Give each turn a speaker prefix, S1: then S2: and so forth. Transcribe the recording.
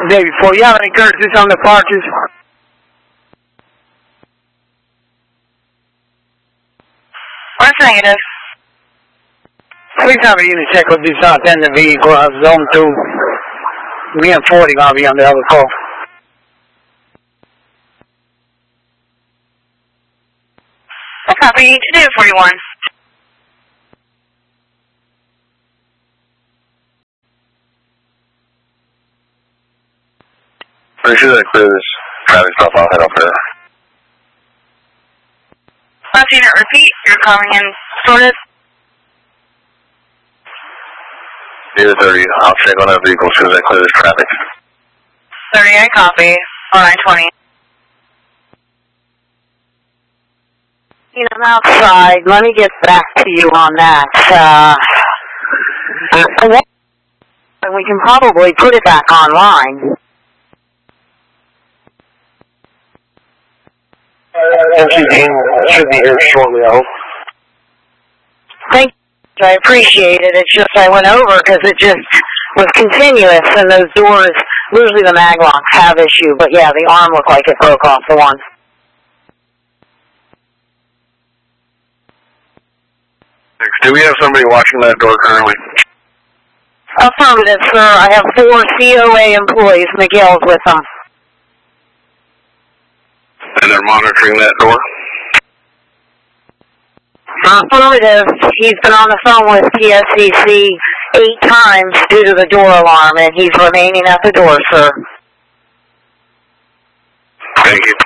S1: Day before. You have any courtesies on the departures?
S2: What's negative?
S1: Please have a unit check with this unattended vehicle. Zone 2. Me and 40 gonna be on the other call.
S2: Copy. 241.
S3: Pretty sure that clears traffic stop. I'll head up there.
S2: Last unit, repeat. You're calling in sorted.
S3: Near 30. I'll check on that vehicle as soon as I clear this traffic.
S2: 30, I copy. 4920.
S4: I'm outside. Let me get back to you on that. We can probably put it back online.
S1: Should be here shortly, I hope.
S4: Thank you. I appreciate it. It's just I went over because it just was continuous, and those doors, usually the mag locks have issue, but yeah, the arm looked like it broke off the one.
S3: Do we have somebody watching that door currently?
S4: Affirmative, sir. I have 4 COA employees. Miguel's with them.
S3: And they're monitoring that door?
S4: Affirmative. He's been on the phone with PSCC 8 times due to the door alarm, and he's remaining at the door, sir.
S3: Thank you.